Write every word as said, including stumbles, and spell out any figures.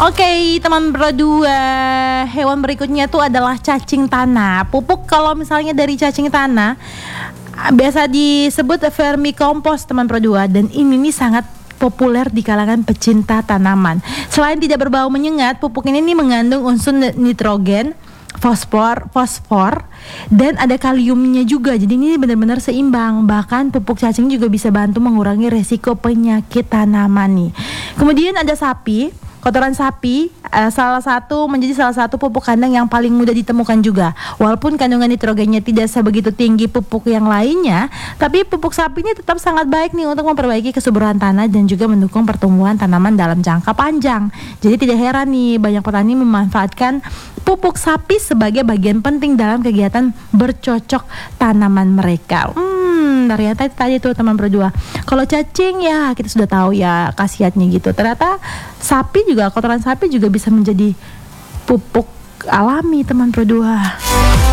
Oke, teman berdua, hewan berikutnya tuh adalah cacing tanah. Pupuk kalau misalnya dari cacing tanah biasa disebut vermicompost, teman berdua, dan ini nih sangat populer di kalangan pecinta tanaman. Selain tidak berbau menyengat, pupuk ini nih mengandung unsur nitrogen, fosfor, fosfor, dan ada kaliumnya juga. Jadi ini benar-benar seimbang. Bahkan pupuk cacing juga bisa bantu mengurangi resiko penyakit tanaman nih. Kemudian ada sapi. Kotoran sapi uh, salah satu menjadi salah satu pupuk kandang yang paling mudah ditemukan juga. Walaupun kandungan nitrogennya tidak sebegitu tinggi pupuk yang lainnya, tapi pupuk sapi ini tetap sangat baik nih untuk memperbaiki kesuburan tanah dan juga mendukung pertumbuhan tanaman dalam jangka panjang. Jadi tidak heran nih banyak petani memanfaatkan pupuk sapi sebagai bagian penting dalam kegiatan bercocok tanaman mereka. Hmm, ternyata tadi tuh teman berdua. Kalau cacing ya kita sudah tahu ya khasiatnya gitu. Ternyata sapi juga, kotoran sapi juga bisa menjadi pupuk alami, teman berdua.